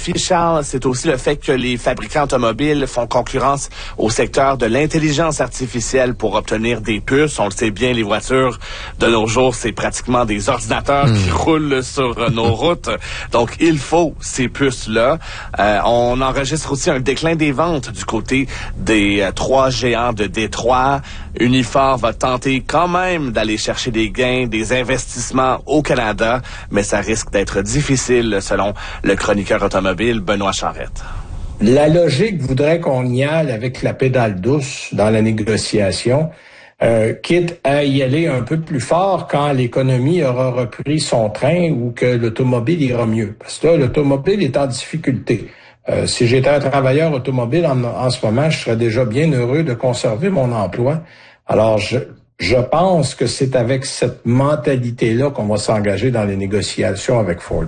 défi, Charles, c'est aussi le fait que les fabricants automobiles font concurrence au secteur de l'intelligence artificielle pour obtenir des puces. On le sait bien, les voitures de nos jours, c'est pratiquement des ordinateurs qui roulent sur nos routes. Donc, il faut ces puces-là. On enregistre aussi un déclin des ventes du côté des trois géants de Détroit. Unifor va tenter quand même d'aller chercher des gains, des investissements au Canada, mais ça risque d'être difficile, selon le chroniqueur automobile Benoît Charette. La logique voudrait qu'on y aille avec la pédale douce dans la négociation, quitte à y aller un peu plus fort quand l'économie aura repris son train ou que l'automobile ira mieux. Parce que là, l'automobile est en difficulté. Si j'étais un travailleur automobile en ce moment, je serais déjà bien heureux de conserver mon emploi. Alors, je pense que c'est avec cette mentalité-là qu'on va s'engager dans les négociations avec Ford.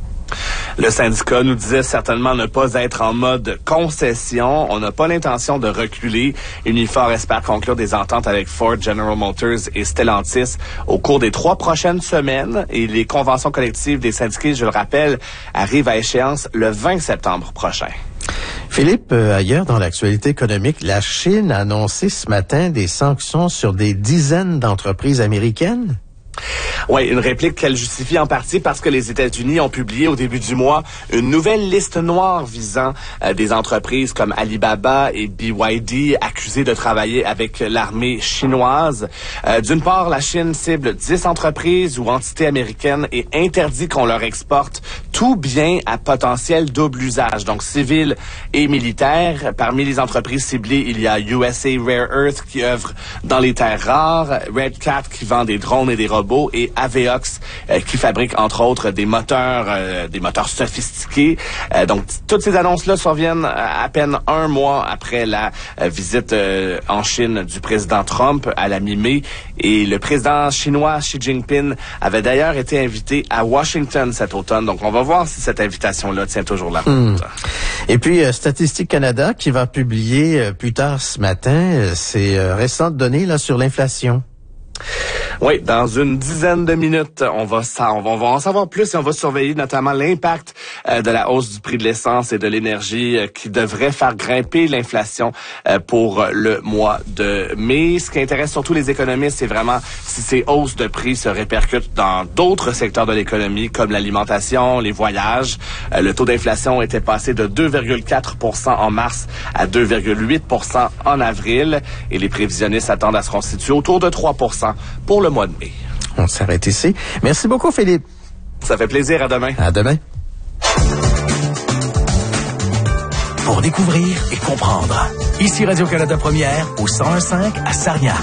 Le syndicat nous disait certainement ne pas être en mode concession. On n'a pas l'intention de reculer. Unifor espère conclure des ententes avec Ford, General Motors et Stellantis au cours des 3 prochaines semaines. Et les conventions collectives des syndiqués, je le rappelle, arrivent à échéance le 20 septembre prochain. Philippe, ailleurs dans l'actualité économique, la Chine a annoncé ce matin des sanctions sur des dizaines d'entreprises américaines. Oui, une réplique qu'elle justifie en partie parce que les États-Unis ont publié au début du mois une nouvelle liste noire visant des entreprises comme Alibaba et BYD accusées de travailler avec l'armée chinoise. D'une part, la Chine cible 10 entreprises ou entités américaines et interdit qu'on leur exporte tout bien à potentiel double usage, donc civil et militaire. Parmi les entreprises ciblées, il y a USA Rare Earth qui œuvre dans les terres rares, Red Cat qui vend des drones et des robots, et Aveox qui fabrique entre autres des moteurs sophistiqués. Donc toutes ces annonces-là surviennent à peine un mois après la visite en Chine du président Trump à la mi-mai, et le président chinois Xi Jinping avait d'ailleurs été invité à Washington cet automne. Donc on va voir si cette invitation-là tient toujours la route. Et puis Statistique Canada qui va publier plus tard ce matin ses récentes données là sur l'inflation. Oui, dans une dizaine de minutes, on va en savoir plus et on va surveiller notamment l'impact de la hausse du prix de l'essence et de l'énergie qui devrait faire grimper l'inflation pour le mois de mai. Ce qui intéresse surtout les économistes, c'est vraiment si ces hausses de prix se répercutent dans d'autres secteurs de l'économie comme l'alimentation, les voyages. Le taux d'inflation était passé de 2,4% en mars à 2,8% en avril et les prévisionnistes s'attendent à se constituer autour de 3% pour le mois de mai. On s'arrête ici. Merci beaucoup, Philippe. Ça fait plaisir. À demain. À demain. Pour découvrir et comprendre. Ici Radio-Canada Première au 101.5 à Sarnia.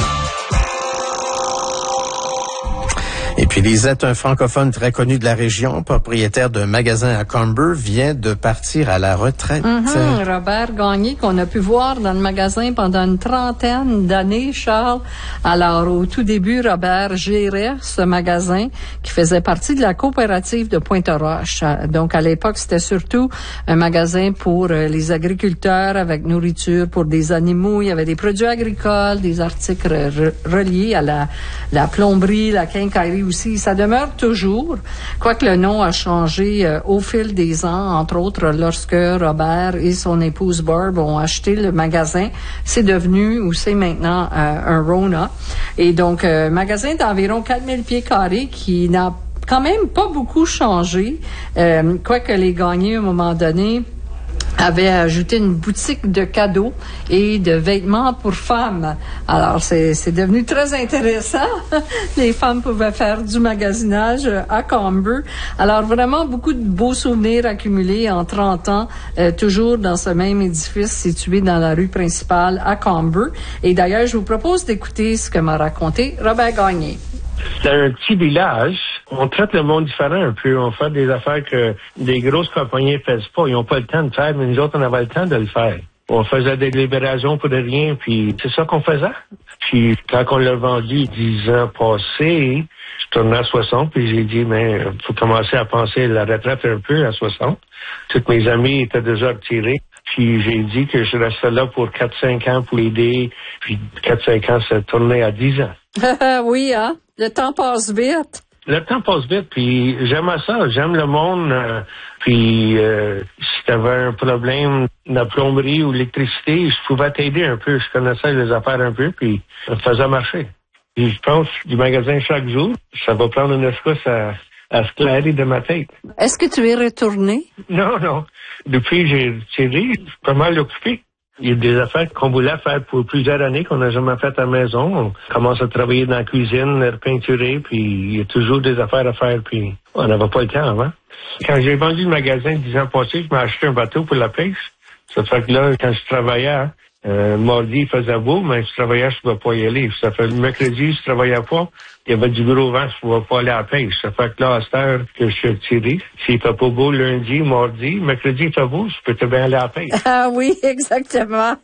Et puis Lisette, un francophone très connu de la région, propriétaire d'un magasin à Comber, vient de partir à la retraite. Robert Gagné, qu'on a pu voir dans le magasin pendant une trentaine d'années, Charles. Alors, au tout début, Robert gérait ce magasin qui faisait partie de la coopérative de Pointe-Roche. Donc, à l'époque, c'était surtout un magasin pour les agriculteurs avec nourriture pour des animaux. Il y avait des produits agricoles, des articles reliés à la plomberie, la quincaillerie aussi. Ça demeure toujours, quoique le nom a changé au fil des ans, entre autres lorsque Robert et son épouse Barb ont acheté le magasin. C'est devenu, ou c'est maintenant, un Rona. Et donc, magasin d'environ 4000 pieds carrés qui n'a quand même pas beaucoup changé, quoique les Gagnés, à un moment donné, avait ajouté une boutique de cadeaux et de vêtements pour femmes. Alors, c'est devenu très intéressant. Les femmes pouvaient faire du magasinage à Comber. Alors, vraiment, beaucoup de beaux souvenirs accumulés en 30 ans, toujours dans ce même édifice situé dans la rue principale à Comber. Et d'ailleurs, je vous propose d'écouter ce que m'a raconté Robert Gagné. C'est un petit village. On traite le monde différent un peu. On fait des affaires que des grosses compagnies ne font pas. Ils n'ont pas le temps de faire, mais nous autres, on avait le temps de le faire. On faisait des libérations pour de rien, puis c'est ça qu'on faisait. Puis quand on l'a vendu 10 ans passés, je tournais à 60, puis j'ai dit, mais faut commencer à penser à la retraite un peu à 60. Toutes mes amis étaient déjà retirés. Puis j'ai dit que je restais là pour 4-5 ans pour aider. Puis 4-5 ans, ça tournait à 10 ans. Oui, hein? Le temps passe vite. Le temps passe vite, puis j'aime ça. J'aime le monde. Puis si tu avais un problème de plomberie ou d'électricité, je pouvais t'aider un peu. Je connaissais les affaires un peu, puis ça faisait marcher. Puis je pense du magasin chaque jour, ça va prendre une escousse à se clairer de ma tête. Est-ce que tu es retourné? Non. Depuis que j'ai tiré, je suis pas mal occupé. Il y a des affaires qu'on voulait faire pour plusieurs années qu'on n'a jamais faites à la maison. On commence à travailler dans la cuisine, repeinturer, puis il y a toujours des affaires à faire, puis on n'avait pas le temps avant. Quand j'ai vendu le magasin 10 ans passés, je m'ai acheté un bateau pour la pêche. Ça fait que là, quand je travaillais, mardi, il faisait beau, mais je travaillais, je ne pouvais pas y aller. Ça fait le mercredi, je travaillais pas. Il y avait du gros vent, je ne pouvais pas aller à la pêche. Ça fait que là, à cette heure que je suis tiré, s'il fait pas beau lundi, mardi, mercredi, il fait beau, je peux très bien aller à la pêche. Ah oui, exactement.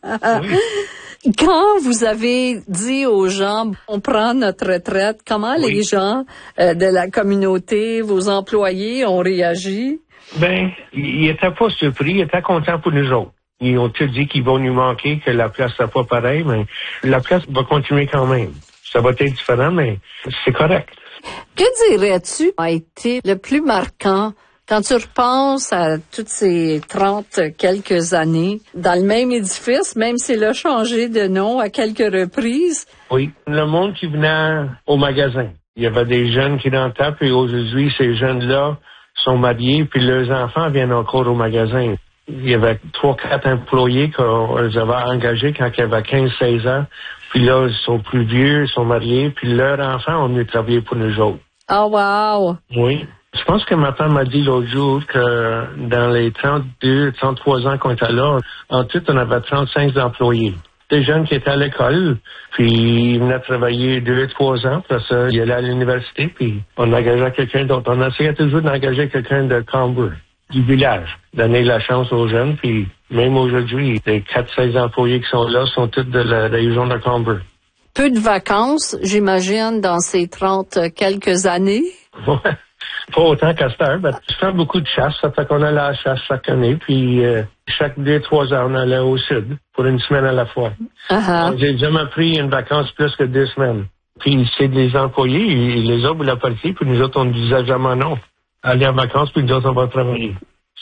Oui. Quand vous avez dit aux gens, on prend notre retraite, comment les gens de la communauté, vos employés ont réagi? Ben, ils étaient pas surpris, ils étaient contents pour nous autres. Ils ont tout dit qu'ils vont nous manquer, que la place n'est pas pareille, mais la place va continuer quand même. Ça va être différent, mais c'est correct. Que dirais-tu a été le plus marquant quand tu repenses à toutes ces 30 quelques années dans le même édifice, même s'il a changé de nom à quelques reprises? Oui, le monde qui venait au magasin. Il y avait des jeunes qui rentraient, puis aujourd'hui, ces jeunes-là sont mariés, puis leurs enfants viennent encore au magasin. Il y avait 3-4 employés qu'on les avait engagés quand ils avaient 15-16 ans. Puis là, ils sont plus vieux, ils sont mariés, puis leurs enfants ont mieux travaillé pour nous autres. Oh, wow! Oui. Je pense que ma femme m'a dit l'autre jour que dans les 32-33 ans qu'on était là, en tout, on avait 35 employés. Des jeunes qui étaient à l'école, puis ils venaient travailler 2-3 ans, puis ça, ils allaient à l'université, puis on engageait quelqu'un d'autre. On essayait toujours d'engager quelqu'un de Comber, du village, donner la chance aux jeunes, puis même aujourd'hui, les 4-16 employés qui sont là sont tous de la région de Comber. Peu de vacances, j'imagine, dans ces 30 quelques années? Ouais. Pas autant qu'à cette heure, mais je fais beaucoup de chasse, ça fait qu'on allait à la chasse chaque année, puis chaque 2-3 heures, on allait au sud pour une semaine à la fois. Uh-huh. J'ai jamais pris une vacance plus que 2 semaines. Puis c'est des employés, et les autres voulaient partir, puis nous autres, on ne disait jamais non. Aller en vacances, puis nous autres, on va travailler.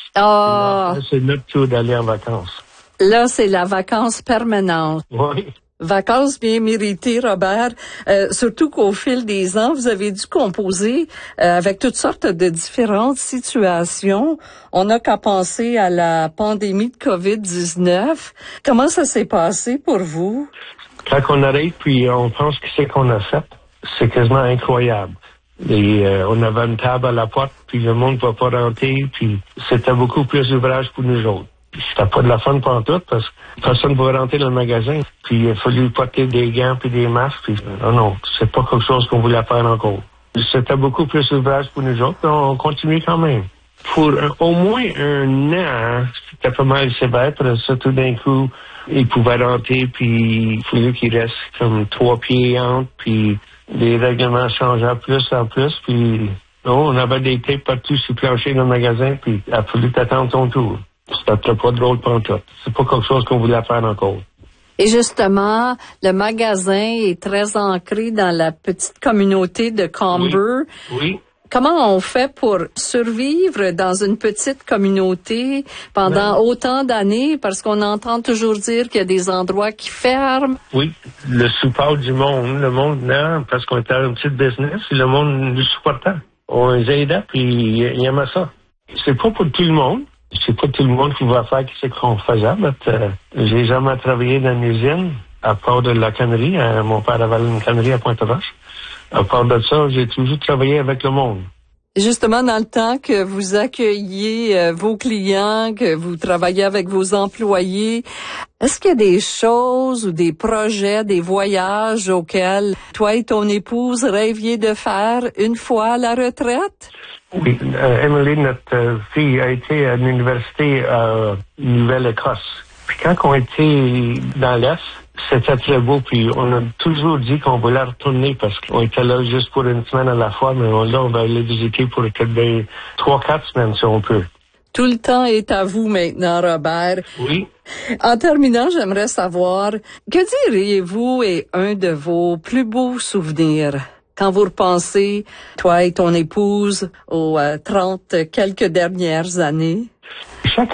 Oh. C'est notre tour d'aller en vacances. Là, c'est la vacance permanente. Oui. Vacances bien méritées, Robert. Surtout qu'au fil des ans, vous avez dû composer avec toutes sortes de différentes situations. On n'a qu'à penser à la pandémie de COVID-19. Comment ça s'est passé pour vous? Quand on arrive puis on pense que c'est qu'on a fait, c'est quasiment incroyable. Et on avait une table à la porte, puis le monde ne va pas rentrer, puis c'était beaucoup plus d'ouvrage pour nous autres. C'était pas de la fun pantoute parce que personne ne va rentrer dans le magasin. Puis il a fallu porter des gants puis des masques. Puis non, c'est pas quelque chose qu'on voulait faire encore. C'était beaucoup plus d'ouvrage pour nous autres. On continue quand même. Pour au moins un an, c'était pas mal sévère. Parce que tout d'un coup, il pouvait rentrer puis il fallait qu'il reste comme 3 pieds entre. Puis les règlements changeaient plus en plus. Puis on avait des tapes partout sur le plancher dans le magasin. Puis il a fallu t'attendre ton tour. C'était pas drôle pantoute. C'est pas quelque chose qu'on voulait faire encore. Et justement, le magasin est très ancré dans la petite communauté de Comber. Oui. Comment on fait pour survivre dans une petite communauté pendant autant d'années? Parce qu'on entend toujours dire qu'il y a des endroits qui ferment. Oui, le support du monde. Le monde, non, parce qu'on était un petit business, le monde nous supportait. On les aidait, puis ils aimaient ça. C'est pas pour tout le monde. C'est pas tout le monde qui va faire ce qu'on faisait, mais j'ai jamais travaillé dans une usine, à part de la cannerie. Mon père avait une cannerie à Pointe-Roche. À part de ça, j'ai toujours travaillé avec le monde. Justement, dans le temps que vous accueilliez vos clients, que vous travaillez avec vos employés, est-ce qu'il y a des choses ou des projets, des voyages auxquels toi et ton épouse rêviez de faire une fois à la retraite? Oui, Emily, notre fille, a été à l'université à Nouvelle-Écosse. Puis quand on était dans l'Est, c'était très beau, puis on a toujours dit qu'on voulait retourner parce qu'on était là juste pour une semaine à la fois, mais là, on va aller visiter pour peut-être 3-4 semaines si on peut. Tout le temps est à vous maintenant, Robert. Oui. En terminant, j'aimerais savoir, que diriez-vous est un de vos plus beaux souvenirs? Quand vous repensez, toi et ton épouse, aux 30 quelques dernières années? Chaque